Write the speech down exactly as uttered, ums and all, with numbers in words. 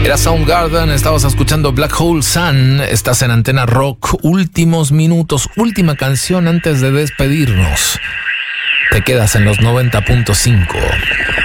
Era Soundgarden, estabas escuchando Black Hole Sun, estás en Antena Rock, últimos minutos, última canción antes de despedirnos. Te quedas en los noventa punto cinco.